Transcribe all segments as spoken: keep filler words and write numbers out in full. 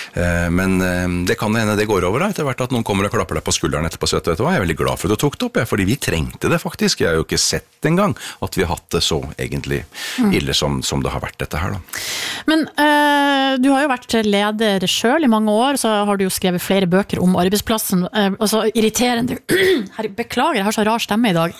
Men det kan hende det går over da, etter hvert at noen kommer og klapper deg på skulderen etterpå, så vet du hva, jeg er veldig glad for at du tok det opp, fordi vi trengte det faktisk. Jeg har jo ikke sett engang at vi har hatt det så egentlig ille som, som det har vært dette her da. Men øh, du har jo vært leder selv i mange år, så har du jo skrevet flere bøker om arbeidsplassen, øh, altså irriterende, beklager, jeg har så rar stemme i dag.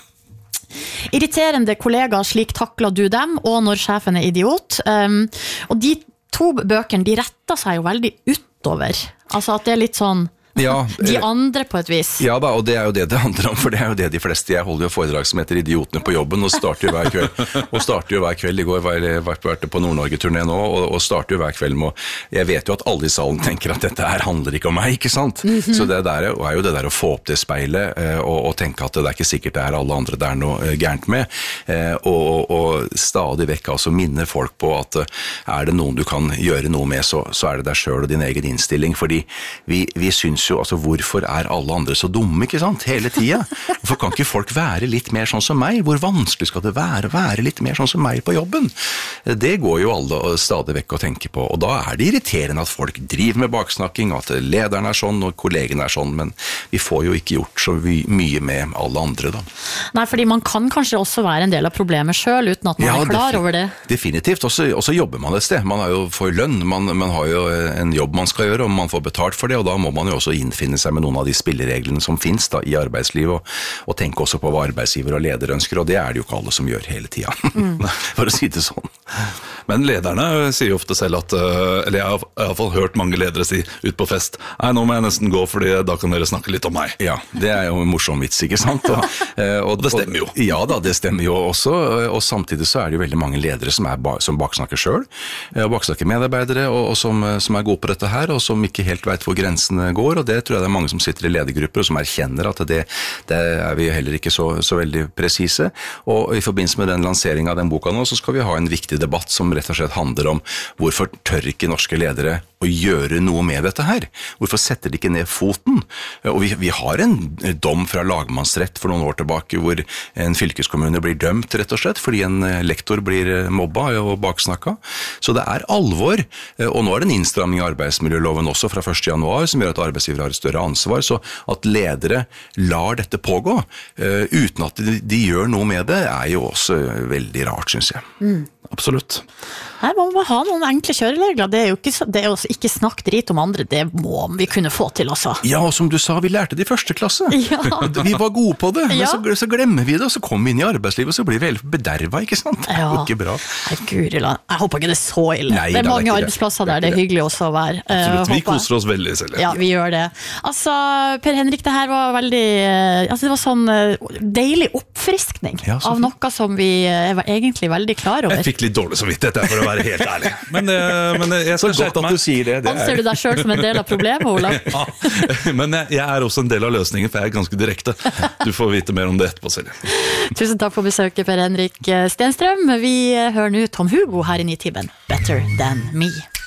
Irriterende kollegaer, slik takler du dem, og når sjefen er idiot. Um, og de to bøkene, de retter seg jo veldig utover. Altså at det er litt sånn ja, de andre på et vis. Ja da, og det er jo det det handler om, for det er jo det de fleste, jeg holder jo foredrag som heter Idiotene på jobben, og starter jo hver kveld, og starter jo hver kveld, i går var jeg vært på Nord-Norge-turné nå, og, og starter jo hver kveld med, jeg vet jo at alle i salen tenker at dette her handler ikke om meg, ikke sant? Mm-hmm. Så det der er jo det der å få opp det speilet, og, og tenke at det er ikke sikkert det er alle andre det er noe gærent med, og, og, og stadig vekk altså minner folk på at er det noen du kan gjøre noe med, så, så er det deg selv og din egen innstilling, fordi vi, vi synes jo, altså hvorfor er alle andre så dumme, ikke sant, hele tiden? Hvorfor kan ikke folk være litt mer sånn som meg? Hvor vanskelig skal det være å være litt mer sånn som meg på jobben? Det går jo alle stadig vekk å tenke på, og da er det irriterende at folk driver med baksnakking, at lederen er sånn, og kollegene er sånn, men vi får jo ikke gjort så mye med alle andre da. Nei, fordi man kan kanskje også være en del av problemet selv, uten at man ja, er klar over det. Definitivt, og så jobber man et sted. Man har jo får lønn, man, man har jo en jobb man skal gjøre, og man får betalt for det, og da må man jo også innfinne seg med noen av de spillereglene som finnes da, i arbeidslivet, og, og tenke også på hva arbeidsgiver og leder ønsker, og det er det jo ikke alle som gjør hele tiden, mm. for å si det sånn. Men lederne sier jo ofte selv at, eller jeg har i hvert fall hørt mange ledere si ut på fest, nei, nå må jeg nesten gå, fordi da kan dere snakke litt om meg. Ja, det er jo en morsom vits, ikke sant? Og, og det stemmer jo. Og, ja da, det stemmer jo også, og samtidig så er det jo veldig mange ledere som, er, som baksnakker selv, og baksnakker medarbeidere, og, og som, som er gode på dette her, og som ikke helt vet hvor grensene går, og det tror jeg det er mange som sitter i ledergrupper, og som erkjenner at det, det er vi heller ikke så, så veldig presise, og i forbindelse med den lanseringen av den boka nå, så skal vi ha en viktig debatt som rett og slett handler om hvorfor tør ikke norske ledere å gjøre noe med dette her? Hvorfor setter de ikke ned foten? Og vi, vi har en dom fra lagmannsrett for noen år tilbake hvor en fylkeskommune blir dømt rett og slett fordi en lektor blir mobba og baksnakka. Så det er alvor, og nå er det en innstramming av arbeidsmiljøloven også fra første januar som gjør at arbeidsgiver har et større ansvar, så at ledere lar dette pågå uh, uten at de, de gjør noe med det er jo også veldig rart, synes jeg. Mm. Absolutt. Her må man ha noen enkle kjøreregler. Det er jo ikke, det er jo ikke snakk drit om andre, det må vi kunne få til også. Ja, og som du sa, vi lærte det i første klasse. Ja. Vi var gode på det, men ja. så, så glemmer vi det, og så kommer vi inn i arbeidslivet, og så blir vi helt bederva, ikke sant? Det er jo ja. ikke bra. Nei, Guriland, jeg håper ikke det er så ille. Nei, det er da, mange det er arbeidsplasser der det er hyggelig også å være. Absolutt, vi koser oss veldig selv. Ja, vi gjør det. Altså, Per Henrik, det her var veldig, altså det var sånn deilig oppfriskning ja, av noe som vi er egentlig veldig klar over. Jeg fikk litt dårlig samvittighet for å være helt ærlig. Men, men jeg så godt at du sier det. det Anser du deg selv som en del av problemet, Olav? Ja, men jeg, jeg er også en del av løsningen, for jeg er ganske direkte. Du får vite mer om det etterpå, Silje. Tusen takk for besøket, Per Henrik Stenstrøm. Vi hører nå Tom Hugo her i Nitimen. Better Than Me.